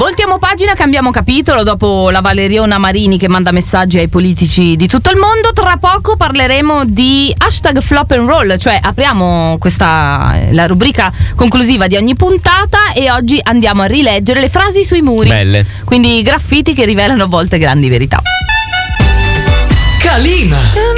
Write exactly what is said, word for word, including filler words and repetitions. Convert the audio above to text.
Voltiamo pagina, cambiamo capitolo dopo la Valeriona Marini che manda messaggi ai politici di tutto il mondo. Tra poco parleremo di hashtag flop and roll, cioè apriamo questa la rubrica conclusiva di ogni puntata e oggi andiamo a rileggere le frasi sui muri. Belle. Quindi graffiti che rivelano a volte grandi verità. Calima!